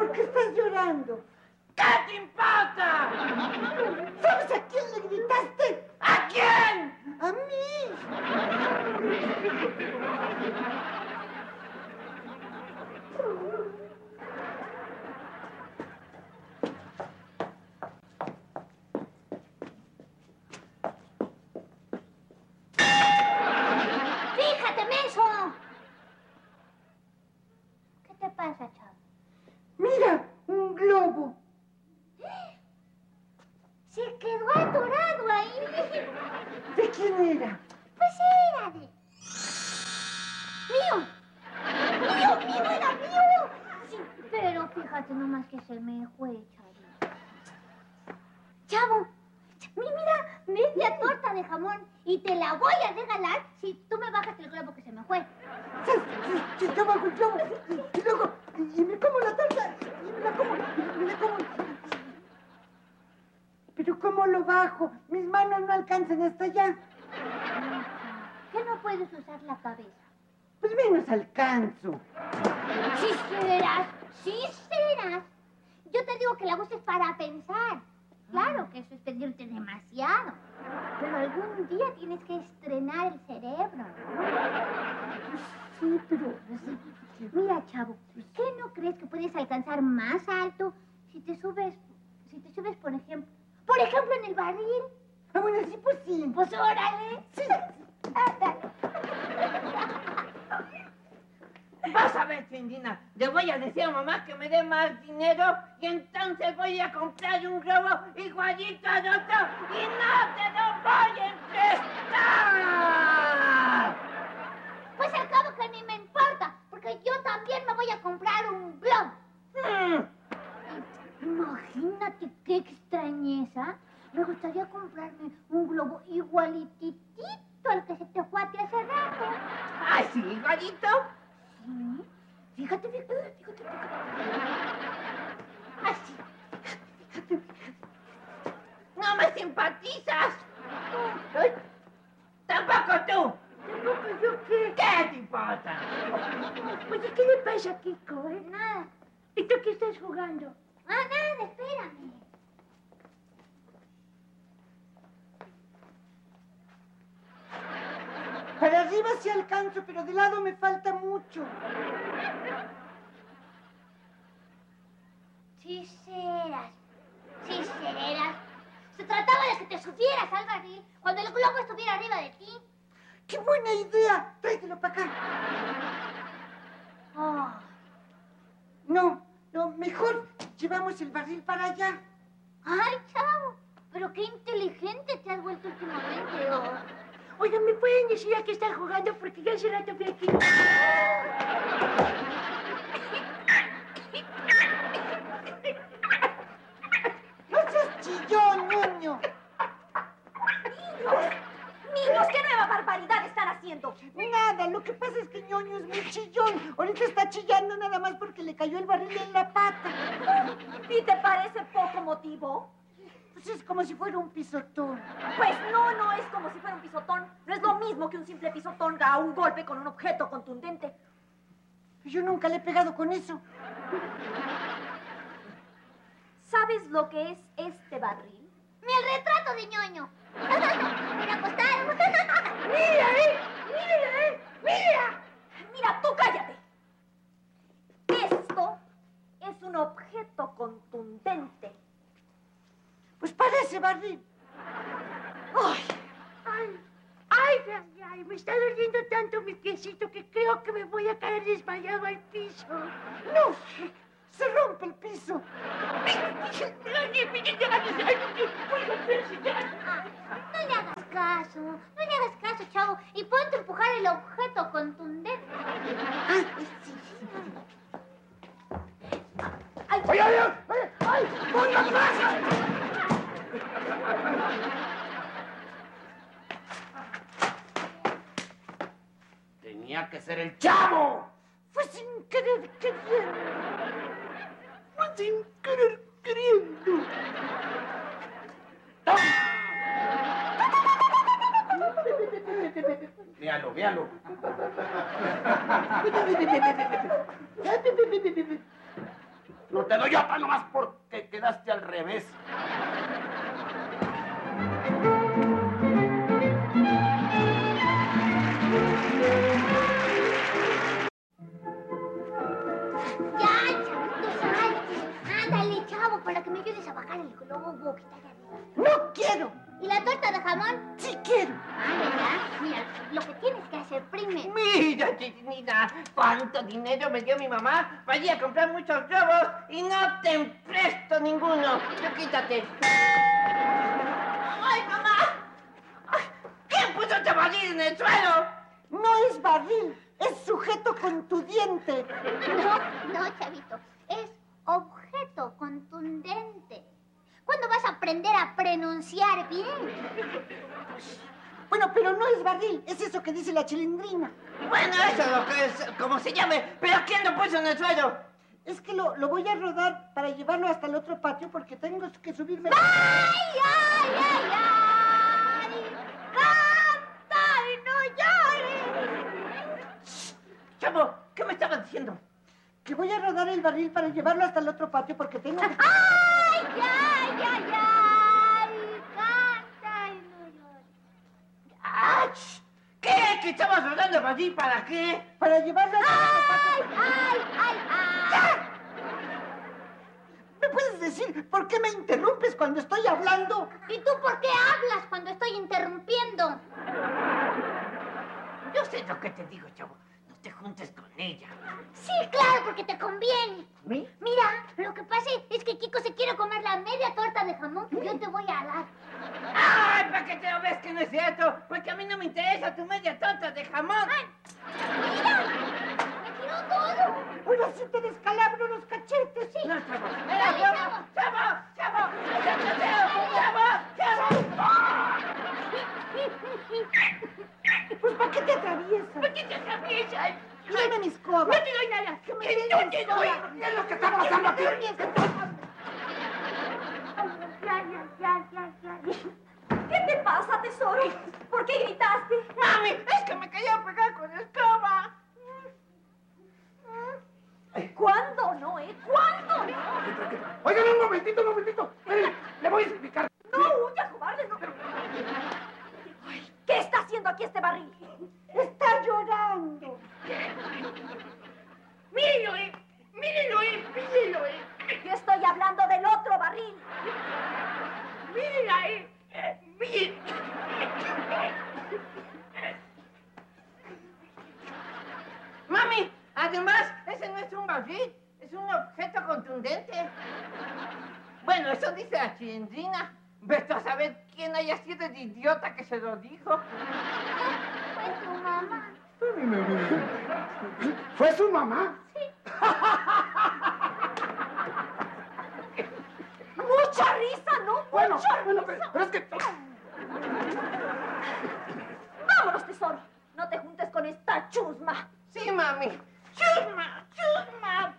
¿Por qué estás llorando? ¿Qué te importa? ¿Sabes a quién le gritaste? ¿A quién? ¡A mí! ¡Fíjate, menso! ¿Qué te pasa, chavo? ¡Mira! ¡Un globo! Se quedó atorado ahí. ¿De quién era? Pues era de... ¡Mío! ¡Mío! ¡Era mío! Sí, pero fíjate nomás que se me fue, Chavo. Chavo, mira, media torta de jamón y te la voy a regalar si tú me bajas el globo que se me fue. Sí, yo bajo el globo. Y luego, y me como la torta. Y me la como. Pero ¿cómo lo bajo? Mis manos no alcanzan hasta allá. ¿Qué no puedes usar la cabeza? Pues menos alcanzo. Sí serás. Yo te digo que la uses para pensar. Claro que eso es pedirte demasiado. Pero algún día tienes que estrenar el cerebro. Sí, pero... Mira, chavo, ¿qué no crees que puedes alcanzar más alto si te subes, por ejemplo, en el barril? Ah, bueno, sí, pues sí. Pues órale. Sí. Ándale. Vas a ver, Cindina, le voy a decir a mamá que me dé más dinero y entonces voy a comprar un globo igualito al otro y no te lo voy a emprestar. Pues al cabo que ni me importa, porque yo también me voy a comprar un globo. Imagínate qué extrañeza. Me gustaría comprarme un globo igualititito al que se te fue a ti hace rato. ¿Ah, sí, igualito? Sí. Fíjate. Así. Fíjate. No me simpatizas. Ay, tampoco tú. ¿Tampoco yo qué? ¿Qué te importa? Oye, ¿qué le pasa a Kiko, Nada. ¿Y tú qué estás jugando? Nada, espérame. Para arriba sí alcanzo, pero de lado me falta mucho. Sí serás. Se trataba de que te subieras al barril cuando el globo estuviera arriba de ti. ¡Qué buena idea! Tráetelo para acá. Oh. No, mejor llevamos el barril para allá. Ay, chavo, pero qué inteligente te has vuelto últimamente. Oigan, ¿me pueden decir a qué están jugando? Porque ya hace rato vi aquí. ¡No seas chillón, niño! ¡Niños, qué nueva barbaridad están haciendo! Nada, lo que pasa es que ñoño es muy chillón. Ahorita está chillando nada más porque le cayó el barril en la pata. ¿Y te parece poco motivo? Pues es como si fuera un pisotón. Pues no es como si fuera un pisotón. No es lo mismo que un simple pisotón a un golpe con un objeto contundente. Yo nunca le he pegado con eso. ¿Sabes lo que es este barril? ¡Ni el retrato de ñoño! ¡Me acostaron! ¡Mira! Mira, tú cállate. Esto es un objeto contundente. Pues parece barril. Ay, me está doliendo tanto mi piecito que creo que me voy a caer desmayado al piso. ¡No! ¡Se rompe el piso! No le hagas caso, chavo, y ponte a empujar el objeto contundente. ¡Ay! ¡Ponga pasa! Tenía que ser el chavo. Fue sin querer queriendo. Fue sin querer queriendo. Véalo. No te doy otra nomás porque quedaste al revés. Ya, chavito, salte. Ándale, chavo, para que me ayudes a bajar el globo que está allá arriba. ¡No quiero! ¿Y la torta de jamón? ¡Sí quiero! ¿Verdad? Mira, lo que tienes que hacer primero. Mira, chiquinita, cuánto dinero me dio mi mamá para ir a comprar muchos globos y no te presto ninguno. Tú quítate. ¡Ay, mamá! Ay, ¿quién puso este barril en el suelo? No es barril, es sujeto contundiente. No, chavito, es objeto contundente. ¿Cuándo vas a aprender a pronunciar bien? Bueno, pero no es barril, es eso que dice la chilindrina. Bueno, eso es lo que es, como se llame, pero ¿quién lo puso en el suelo? Es que lo voy a rodar para llevarlo hasta el otro patio porque tengo que subirme. ¡Ay, ay, ay, ay! ¡Canta y no llores! Chavo, ¿qué me estabas diciendo? Que voy a rodar el barril para llevarlo hasta el otro patio porque tengo que... ¡Ay, ay, ay, ay! ¡Canta y no llores! ¡Ach! ¿Qué? ¿Que estabas rodando el barril para qué? Para llevarlo hasta el otro ¡Ay, patio. ay, ay, ay! ¿Me puedes decir por qué me interrumpes cuando estoy hablando? ¿Y tú por qué hablas cuando estoy interrumpiendo? Yo sé lo que te digo, chavo. No te juntes con ella. Sí, claro, porque te conviene. ¿Sí? Mira, lo que pasa es que Kiko se quiere comer la media torta de jamón que yo te voy a dar. ¡Ay, para que te lo ves que no es cierto! Porque a mí no me interesa tu media torta de jamón. ¡Mira! ¡Me tiró todo! Ahora sí te descalabro los cachetes. Sí. No, chavo. Dale, ¡Chavo! chavo. ¡Chavo! ¡Chavo! ¡Chavo! ¡Chavo! Pues ¿para qué te atraviesas? ¿Por qué te atraviesas? Dame mi escoba. No te doy nada. Que me Que des no mi te escoba. doy. ¿Qué es lo que está pasando aquí? ¿Qué te pasa, tesoro? ¿Por qué gritaste? Mami, es que me quería pegar con la escoba. ¿Cuándo no, ¿Cuándo no? Oigan, un momentito. Miren, le voy a explicar. No huyas, cobarde, no. Ay, ¿qué está haciendo aquí este barril? Está llorando. Mírenlo, mírenlo, mírenlo, Yo estoy hablando del otro barril. mírenla, miren. Mami, además, ese no es un barril, es un objeto contundente. Bueno, eso dice la chilindrina. Vete a saber quién haya sido el idiota que se lo dijo. Fue tu mamá. ¿Fue su mamá? Mucha risa, ¿no? Bueno, Mucha pero es que... Vámonos, tesoro. No te juntes con esta chusma. Sí, mami. ¡Chusma! ¡Chusma!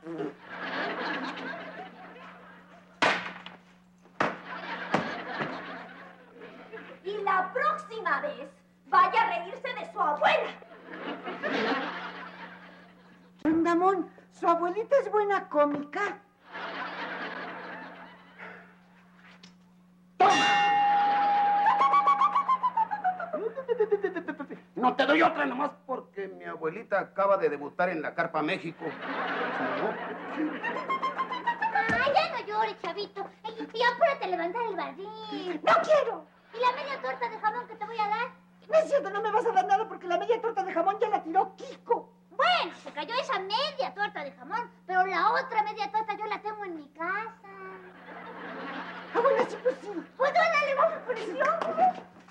Y la próxima vez vaya a reírse de su abuela. Rondamón, su abuelita es buena cómica. No te doy otra nomás porque mi abuelita acaba de debutar en la Carpa México. Ay, ya no llores, chavito. Y apúrate a levantar el barril. ¡No quiero! ¿Y la media torta de jamón que te voy a dar? No es cierto, no me vas a dar nada porque la media torta de jamón ya la tiró Kiko. Bueno, se cayó esa media torta de jamón, pero la otra media torta yo la tengo en mi casa. Ah, bueno, sí, pues sí. Pues órale, vamos por el globo.